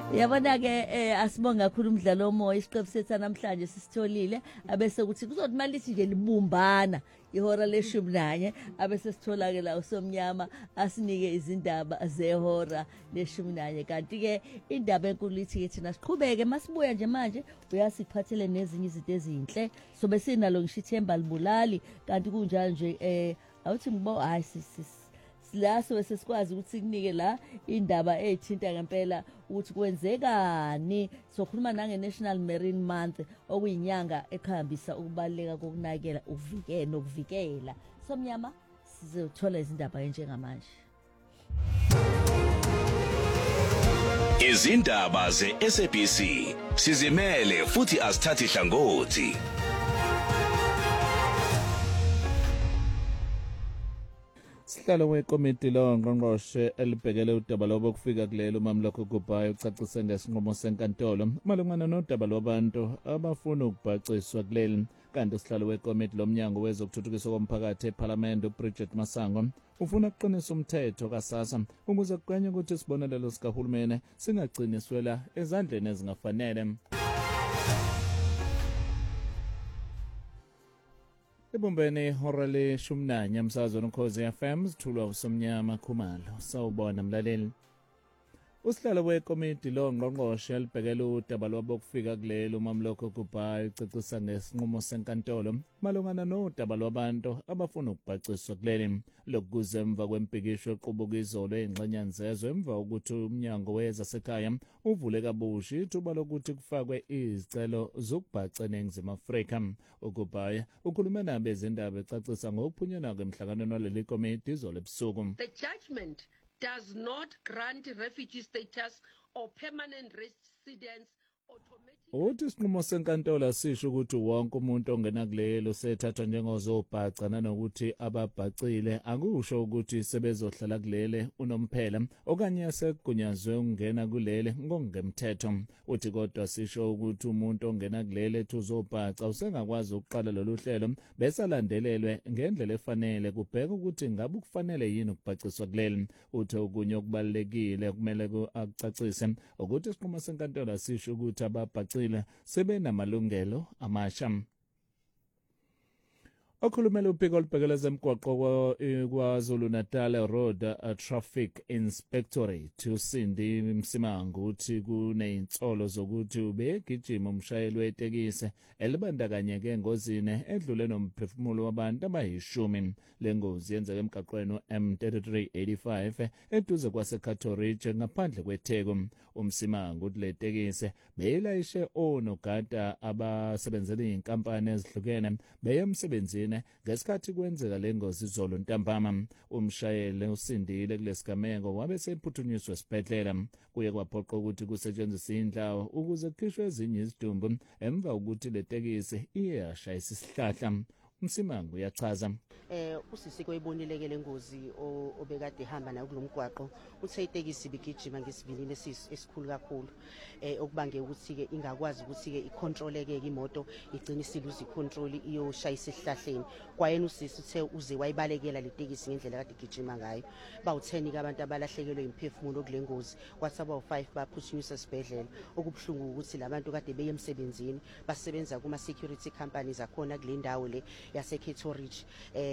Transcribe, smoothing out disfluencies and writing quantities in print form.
Yabona ke asibonga kakhulu umdlalo omoya isiqephu sethu namhlanje sisitholile abese kuthi kuzothi malithi nje libumbana ihora le-11 abese sithola ke la uSomnyama asinike izindaba zehora le-11 kanti ke indaba enkulu ithi ke thina siqhubeke masibuya nje manje uyasiphathele nezinye izinto ezinhle sobe sinalo ngisho ithemba libulali kanti kunjalo nje awuthi ngibo hayi silaso bese sikwazi ukuthi kunike la indaba ezithinta ngempela ukuthi kwenzekani sokhuluma nange-National Marine Month okuyinyanga ekhambisa ukubaleka kokunakela ukuvikela Somnyama sizothola izindaba njengamanje izindaba ze-SABC sizimele futhi asithathi hlangothi. Sihlalo wekomiti longqongqoshe elibhekele udaba lobo kufika kulelo mamloko Gubhayi ucacise ngesinqumo senkantolo malungana nodaba lwabantu abafuna ukubhaciswa kuleli kanti usihlalo wekomiti lomnyango wezokuthuthukiswa komphakathi eParliament uBridget Masango ufuna ukuqinisa umthetho kaSASSA ukuze kugwenywe ukuthi isibonelelo sikahulumeni singagciniswela ezandleni ezingafanele. Ibumbeni ihora le-11 emsakazweni Ukhozi FM sithulwa uSomnyama Khumalo. Sawubona mlaleli. Usihlalo wekomiti longqongqoshe elibhekele udaba lwabo kufika kulelo mamloko Gubhayi ucacisa ngesinqumo senkantolo malungana nodaba lwabantu abafuna ukubhaciswa kuleli lokuze emva kwempikisho equbuka izolo engxenyanzezwe emva ukuthi umnyango wezasekhaya uvule kabusha ithuba lokuthi kufakwe izicelo zokubhaca eNingizimu Afrika. uGubhayi ukhulume nabe izindaba ecacisa ngokuphunyana kwemhlanganweni waleli komiti izolo ebusuku. The judgment does not grant refugee status or permanent residence automatically. Uthi isinqumo senkantolo sisho ukuthi wonke umuntu ongena kulelo sethathwa njengozobhaca nanokuthi ababhacile akusho ukuthi sebezohlala kulele unomphela okanye sekugunyazwe ukungena kulele ngokungemthetho. Uthi kodwa sisho ukuthi umuntu ongena kulele uzobhaca usengakwazi ukuqala lolu hlelo bese alandelelwe ngendlela efanele kubheka ukuthi ngabe kufanele yini ukubhaciswa kulele. Uthi okunye okubalekile kumele akucacise ukuthi isinqumo senkantolo sisho ukuthi ababhacile sebenamalungelo amasha. Okhulumela uphiko olubhekele zemgwaqo KwaZulu-Natal Road Traffic Inspectorate uSindi Msimangu uthi kunezinsolo zokuthi ubegijima umshayeli wetekisi elibandakanyeke engozini edlule nomphefumulo wabantu abayishumi. Le ngozi yenzeke emgaqweni M3385 eduze kwaseCatholic ngaphandle kweTheku. uMsimangu uthi le tekisi beyilayishe onogada abasebenzela izinkampani ezihlukene beye emsebenzini ngesikhathi kwenzeka le ngozi izolo ntambama. Umshayeli usindile kulesigameko wabe sephuthunyiswa esibhedlela. Kuye kwaphoqa ukuthi kusetshenziswe indlawo ukuze kukhishwe ezinye izidumbu emva ukuthi le tekisi iye yashayisa isihlahla. uMsimangu uyachaza. Usisi koyibonileke lengozi obekade ehamba nayo kulomgwaqo uthe itekisi bigijima ngesivinini esikhulu kakhulu okubange ukuthi ke ingakwazi ukuthi ke icontroleke imoto igcina isiluza icontrol iyoshayisa esihlahleni. Kwayena usisi uthe uze wayibalekela le tekisi ngendlela kade igijima ngayo. Bawu10 ke abantu abalahlekelwe imphefumulo kule ngozi kwathi abawu5 baphuthunyiswa esibhedlela. Okubhlungu ukuthi labantu kade beye emsebenzini basebenza kuma security companies akhona kule ndawo le yaseCatholic